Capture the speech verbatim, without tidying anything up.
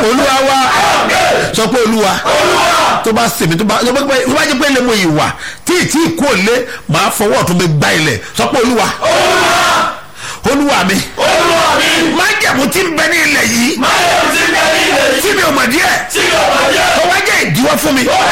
olúwa wa sọ pé olúwa tó bá sèmi tó bá jẹ́ pé lè mọ ìwà tí ì tí ì kú òlé màá fọwọ́ tó mi gbá ilẹ̀ sọ pé olúwa olúwa mi máa jẹ̀mú tí ń bẹ ní ilẹ̀ yìí tí mi ò mọ̀ díẹ̀ tó wá jẹ́ ìdíwọ́ fún mi